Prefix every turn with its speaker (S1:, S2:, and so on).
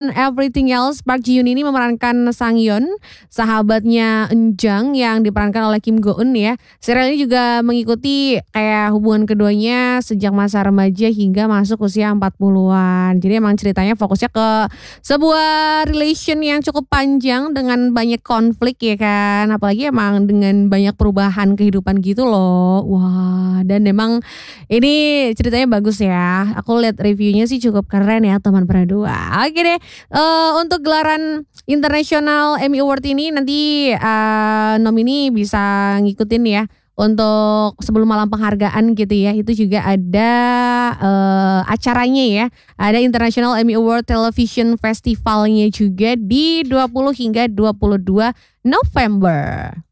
S1: dan Everything Else, Park Ji Yoon ini memerankan Sang Yeon, sahabatnya Eunjung yang diperankan oleh Kim Go Eun ya. Serial ini juga mengikuti kayak hubungan keduanya sejak masa remaja hingga masuk usia 40-an. Jadi emang ceritanya fokusnya ke sebuah relation yang cukup panjang dengan banyak konflik ya kan. Apalagi emang dengan banyak perubahan kehidupan gitu loh. Wah, dan emang ini ceritanya bagus ya. Aku lihat reviewnya sih cukup keren ya teman berdua. Oke deh, untuk gelaran International Emmy Award ini nanti nomini bisa ngikutin ya. Untuk sebelum malam penghargaan gitu ya, itu juga ada acaranya ya. Ada International Emmy Award Television Festivalnya juga di 20 hingga 22 November.